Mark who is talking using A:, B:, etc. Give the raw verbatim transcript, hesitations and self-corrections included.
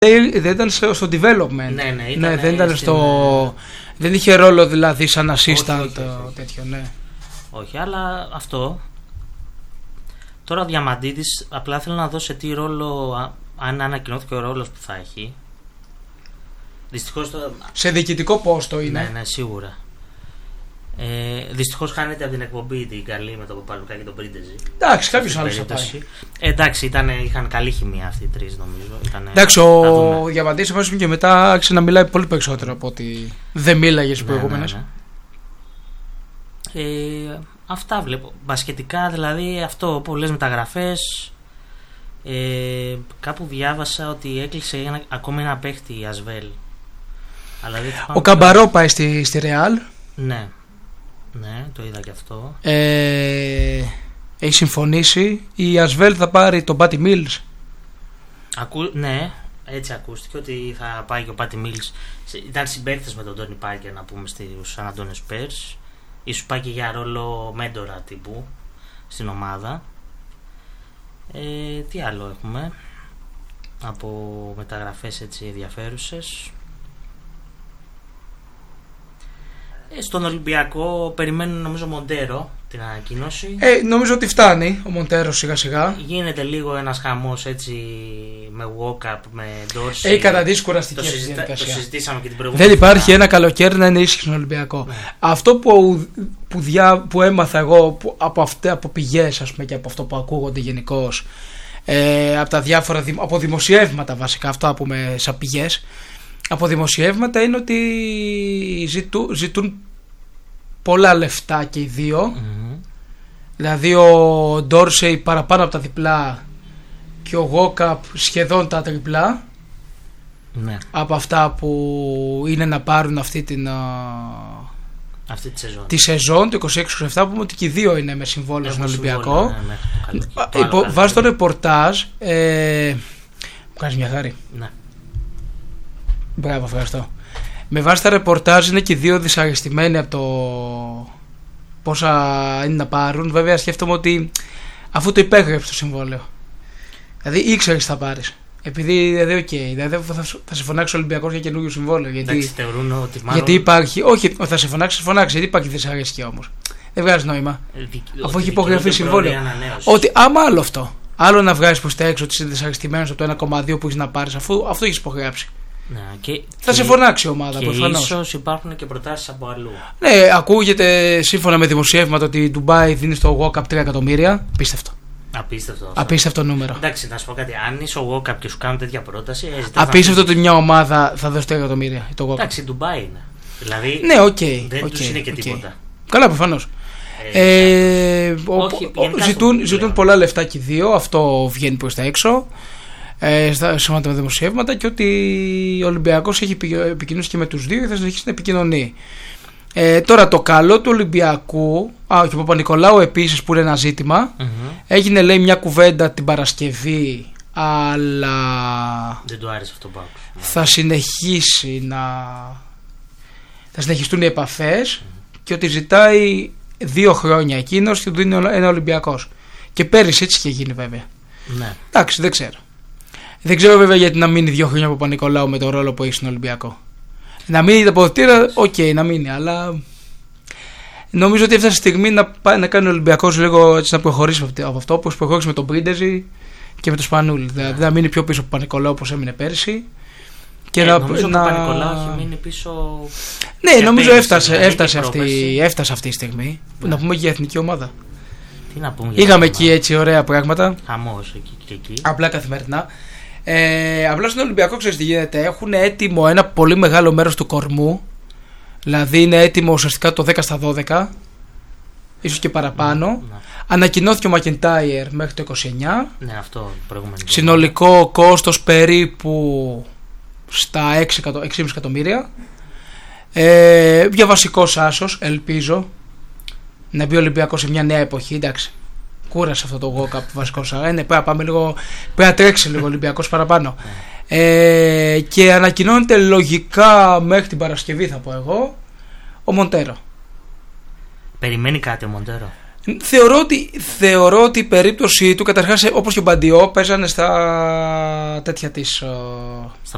A: δεν ήταν στο, στο development.
B: Ναι, ναι, ήταν,
A: ναι δεν ήταν
B: στην...
A: στο. Δεν είχε ρόλο δηλαδή σαν assistant
B: όχι,
A: τέτοιο, ναι.
B: Όχι, αλλά αυτό. Τώρα ο Διαμαντίδης απλά θέλω να δω σε τι ρόλο, αν ανακοινώθηκε ο ρόλος που θα έχει. Δυστυχώς το...
A: Σε διοικητικό πόστο είναι.
B: Ναι, ναι, σίγουρα. Ε, δυστυχώς χάνεται από την εκπομπή την καλή με τον Παπαλουκά και τον Πρίντεζη.
A: Εντάξει, κάποιος άλλος θα πάει.
B: Ε, εντάξει, ήταν, είχαν καλή χημεία αυτοί οι τρεις νομίζω. Ήτανε,
A: εντάξει, ο Διαμαντής εμάς και μετά άρχισε να μιλάει πολύ περισσότερο από ότι δεν μίλαγε στις προηγούμενες.
B: Ναι, ναι. Ε, αυτά βλέπω. Μπασκετικά δηλαδή αυτό, πολλές μεταγραφές. Ε, κάπου διάβασα ότι έκλεισε ένα, ακόμη ένα παίχτη η Ασβέλ. Αλλά δεν
A: ο Καμπαρό πάει στη, στη Ρεάλ.
B: Ναι. Ναι, το είδα και αυτό.
A: Ε, έχει συμφωνήσει. Η Ασβέλ θα πάρει τον Πάτι Μίλς.
B: Ακού, ναι, έτσι ακούστηκε ότι θα πάει και ο Πάτι Μίλς. Ήταν συμπαίκτες με τον Τόνι Πάρκερ, να πούμε, στους Σαν Αντώνιο Σπέρς. Ίσως πάει και για ρόλο μέντορα τύπου στην ομάδα. Ε, τι άλλο έχουμε από μεταγραφές έτσι ενδιαφέρουσες? Στον Ολυμπιακό περιμένουν νομίζω Μοντέρο την ανακοίνωση.
A: Ε, νομίζω ότι φτάνει ο Μοντέρο σιγά σιγά.
B: Γίνεται λίγο ένας χαμός έτσι με walk-up, με Ντόρση.
A: Έχει καταντήσει κουραστική
B: το, συζητα... το συζητήσαμε και την προηγούμενη.
A: Δεν υπάρχει φορά. Ένα καλοκαίρι να είναι ήσυχη στον Ολυμπιακό. Ναι. Αυτό που, που, διά, που έμαθα εγώ που, από, αυτέ, από πηγές, ας πούμε, και από αυτό που ακούγονται γενικώς, ε, από τα διάφορα από δημοσιεύματα βασικά, αυτό που πούμε σαν πηγές. Από δημοσιεύματα είναι ότι ζητού, ζητούν πολλά λεφτά και οι δύο. Mm-hmm. Δηλαδή ο Ντόρσεϊ παραπάνω από τα διπλά και ο Γόκαπ σχεδόν τα τριπλά.
B: Ναι.
A: Από αυτά που είναι να πάρουν αυτή την
B: αυτή τη σεζόν,
A: τη σεζόν το είκοσι έξι είκοσι επτά, που πούμε ότι και οι δύο είναι με συμβόλαιο στον Ολυμπιακό.
B: Ναι, ναι,
A: βάζει το ρεπορτάζ, ε, μου κάνεις μια χάρη.
B: Ναι.
A: Μπράβο, ευχαριστώ. Με βάση τα ρεπορτάζ είναι και οι δύο δυσαρεστημένοι από το πόσα είναι να πάρουν. Βέβαια σκέφτομαι ότι αφού το υπέγραψε το συμβόλαιο, δηλαδή ήξερες θα πάρεις. Επειδή δηλαδή, οκ, okay, δηλαδή θα, θα σε φωνάξει ο Ολυμπιακός για καινούργιο συμβόλαιο. Γιατί,
B: εντάξει, θεωρούν ότι μάλλον...
A: γιατί υπάρχει. Όχι, θα σε φωνάξει, θα φωνάξει. Γιατί υπάρχει δυσαρέσκεια όμως. Δεν βγάζει νόημα. Ε, αφού έχει υπογραφεί συμβόλαιο. Ότι άμα άλλο αυτό. Άλλο να βγάζει προς τα έξω ότι είσαι δυσαρεστημένος από το ένα κόμμα δύο που έχει να πάρεις, αφού αυτό έχει υπογράψει.
B: Ναι, και,
A: θα
B: και,
A: σε φωνάξει η ομάδα προφανώς.
B: Ίσως υπάρχουν και προτάσεις από αλλού.
A: Ναι, ακούγεται σύμφωνα με δημοσιεύματα ότι η Ντουμπάι δίνει στο Walkup τρία εκατομμύρια. Απίστευτο.
B: Απίστευτο.
A: Απίστευτο νούμερο.
B: Εντάξει, να σου πω κάτι. Αν είσαι ο Walkup και σου κάνουν τέτοια πρόταση.
A: Απίστευτο ότι μια ομάδα θα δώσει τρία εκατομμύρια.
B: Εντάξει, η Ντουμπάι είναι. Δηλαδή.
A: Ναι, οκ. Okay,
B: δεν
A: okay,
B: τους είναι και
A: okay.
B: τίποτα.
A: Καλά, προφανώς. Ε, ε, όχι, ο, ο, ζητούν, ζητούν πολλά λεφτά και οι δύο. Αυτό βγαίνει προς τα έξω. Ε, στα σώματα με δημοσιεύματα, και ότι ο Ολυμπιακός έχει επικοινωνήσει και με τους δύο και θα συνεχίσει να επικοινωνεί. Ε, τώρα το καλό του Ολυμπιακού, α, και ο Παπα-Νικολάου επίσης που είναι ένα ζήτημα, mm-hmm. έγινε λέει μια κουβέντα την Παρασκευή, αλλά
B: δεν του άρεσε αυτό που άκουσα.
A: Θα συνεχίσει να θα συνεχιστούν οι επαφές, mm-hmm. και ότι ζητάει δύο χρόνια εκείνος και του δίνει ένα Ολυμπιακός. Και πέρυσι έτσι είχε γίνει βέβαια.
B: Ναι.
A: Εντάξει, δεν ξέρω. Δεν ξέρω βέβαια γιατί να μείνει δύο χρόνια από Παπα-Νικολάου με τον ρόλο που έχει στον Ολυμπιακό. Να μείνει τα ποδητήρα, οκ, okay, να μείνει, αλλά νομίζω ότι έφτασε η στιγμή να, πάει, να κάνει ο Ολυμπιακός λίγο έτσι, να προχωρήσει από αυτό, όπως προχώρησε με τον Πρίντεζη και με τον Σπανούλη. Yeah. Δηλαδή να μείνει πιο πίσω από Παπα-Νικολάου όπως έμεινε πέρσι. Και
B: ε,
A: να,
B: νομίζω
A: να...
B: ότι ο Παπα-Νικολάου έχει μείνει πίσω.
A: Ναι, νομίζω έφτασε, έφτασε, αυτή, έφτασε αυτή η στιγμή. Yeah. Να πούμε και για εθνική ομάδα.
B: Τι να πούμε για
A: είχαμε εκεί έτσι ωραία πράγματα.
B: Χαμός εκεί και εκεί.
A: Απλά καθημερινά. Ε, απλά στον Ολυμπιακό ξέρεις τι γίνεται. Έχουν έτοιμο ένα πολύ μεγάλο μέρος του κορμού. Δηλαδή είναι έτοιμο ουσιαστικά το δέκα στα δώδεκα, ίσως και παραπάνω. Ναι, ναι. Ανακοινώθηκε ο Μακεντάιερ μέχρι το είκοσι εννιά.
B: Ναι, αυτό προηγούμενο.
A: Συνολικό κόστος περίπου στα έξι κόμμα πέντε εκατομμύρια. ε, Για βασικός άσος, ελπίζω να μπει ο Ολυμπιακός σε μια νέα εποχή. Εντάξει, κούρασε αυτό το walk-up βασικό σαρά. Ναι, πρέπει να πάμε λίγο. Πρέπει να τρέξει λίγο ο Ολυμπιακός παραπάνω. ε, Και ανακοινώνεται λογικά μέχρι την Παρασκευή, θα πω εγώ, ο Μοντέρο.
B: Περιμένει κάτι ο Μοντέρο.
A: Θεωρώ ότι, θεωρώ ότι η περίπτωση του, καταρχάς όπως και ο Μπαντιό, παίζανε στα τέτοια της.
B: Στα